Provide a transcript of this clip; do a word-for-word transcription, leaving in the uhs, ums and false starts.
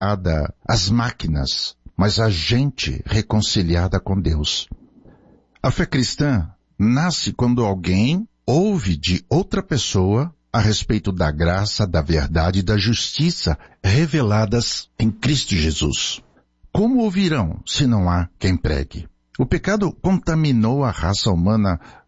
ligada às máquinas, mas a gente reconciliada com Deus. A fé cristã nasce quando alguém ouve de outra pessoa a respeito da graça, da verdade e da justiça reveladas em Cristo Jesus. Como ouvirão se não há quem pregue? O pecado contaminou a raça humana